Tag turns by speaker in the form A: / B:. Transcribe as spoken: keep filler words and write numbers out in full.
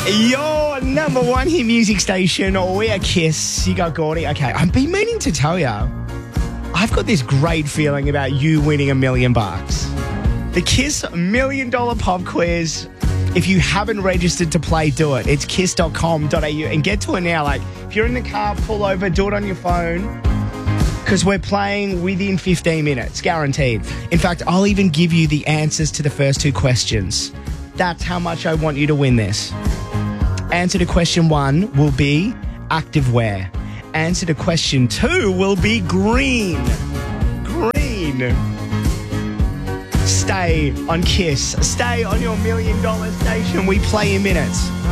A: Your number one hit music station, We Are Kiss. You got Gordy. Okay, I've been meaning to tell you, I've got this great feeling about you winning a million bucks. The Kiss Million Dollar Pop Quiz. If you haven't registered to play, do it. It's kiss dot com dot a u and get to it now. Like, if you're in the car, pull over, do it on your phone. Because we're playing within fifteen minutes, guaranteed. In fact, I'll even give you the answers to the first two questions. That's how much I want you to win this. Answer to question one will be activewear. Answer to question two will be green. Green. Stay on Kiss. Stay on your million dollar station. We play in minutes.